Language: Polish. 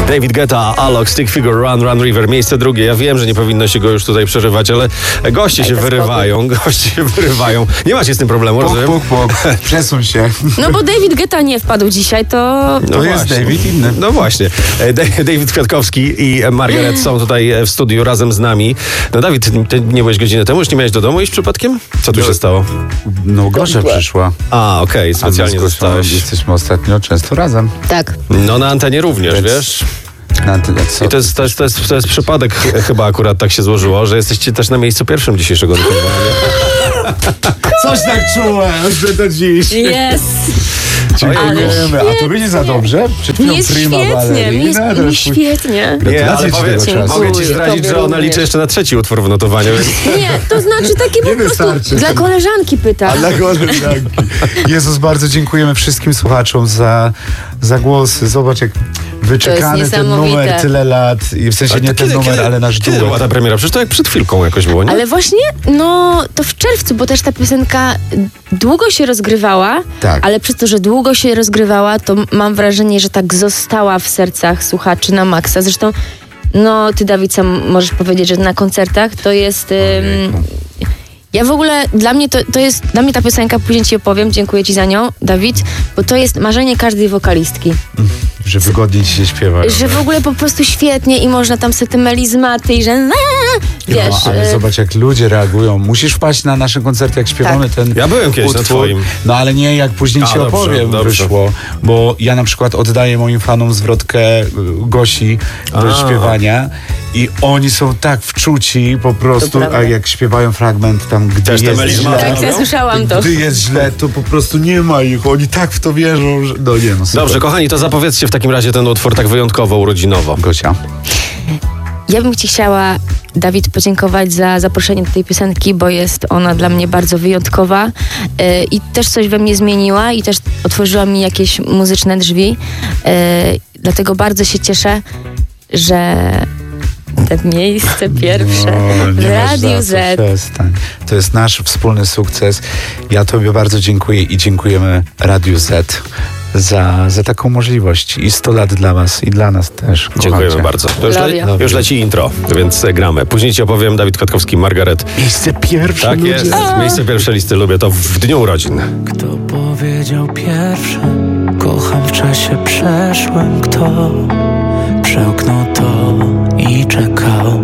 David Guetta, Alok, Stick Figure, Run River. Miejsce drugie. Ja wiem, że nie powinno się go już tutaj przerywać, ale goście się wyrywają. Nie macie z tym problemu, rozumiem? Puk. Przesuń się. No bo David Guetta nie wpadł dzisiaj, to... To jest David inny. No właśnie. David Kwiatkowski i Margaret są tutaj w studiu razem z nami. No Dawid, ty nie byłeś godzinę temu? Już nie miałeś do domu iść przypadkiem? Co tu się stało? No Gosia przyszła. A, okej, specjalnie zostałeś. Jesteśmy ostatnio często razem. Tak. No na antenie również, wiesz? I to jest przypadek chyba akurat tak się złożyło, że jesteście też na miejscu pierwszym dzisiejszego nagrywania. Coś tak czułem, że to dziś. Jest. Dziękujemy. A to będzie za dobrze? Przed chwilą Jest prima świetnie, ballerina. świetnie. Nie, ale Gratulacje mogę ci zdradzić, że ona liczy jeszcze na trzeci utwór w notowaniu. Więc... Nie, to znaczy takie po prostu wystarczy. dla koleżanki pyta. A dla koleżanki. Jezus, bardzo dziękujemy wszystkim słuchaczom za głosy. Zobacz, jak wyczekany ten numer tyle lat. I w sensie nie ten numer, ale nasz Kiedy była ta premiera? Przecież to jak przed chwilką jakoś było, nie? Ale właśnie, no to w czerwcu, bo też ta piosenka długo się rozgrywała, Tak. ale przez to, że długo się rozgrywała, to mam wrażenie, że tak została w sercach słuchaczy na maksa. Zresztą, no ty, Dawid, sam możesz powiedzieć, że na koncertach to jest... Ja w ogóle, dla mnie ta piosenka, później ci opowiem, dziękuję ci za nią, Dawid, bo to jest marzenie każdej wokalistki. Że wygodnie ci się śpiewa. Że w ogóle po prostu świetnie i można tam sobie te melizmaty i że wiesz... No, ale zobacz, jak ludzie reagują. Musisz wpaść na nasze koncerty, jak śpiewamy ten Ja byłem kiedyś na twoim. No ale nie, jak później ci opowiem, wyszło. Bo ja na przykład oddaję moim fanom zwrotkę Gosi do śpiewania i oni są tak wczuci po prostu, a jak śpiewają fragment tam, gdy też jest źle. Tak, ja słyszałam to. Gdy jest źle, to po prostu nie ma ich. Oni tak w to wierzą, że... No nie, no super. Dobrze, kochani, to zapowiedzcie w takim razie ten utwór tak wyjątkowo, urodzinowo. Gosia. Ja bym ci chciała, Dawid, podziękować za zaproszenie do tej piosenki, bo jest ona dla mnie bardzo wyjątkowa i też coś we mnie zmieniła i też otworzyła mi jakieś muzyczne drzwi. Dlatego bardzo się cieszę, że to miejsce pierwsze w Radiu Z. Przestań. To jest nasz wspólny sukces. Ja tobie bardzo dziękuję i dziękujemy Radiu Z za taką możliwość. I 100 lat dla was i dla nas też. Dziękujemy bardzo. Już leci intro, więc gramy. Później ci opowiem Dawid Kwiatkowski, Margaret. Miejsce pierwsze. Tak jest. Miejsce pierwsze listy lubię. To w dniu urodzin. Kto powiedział pierwszy? Kocham w czasie przeszłym. Kto przełknął to i czekał?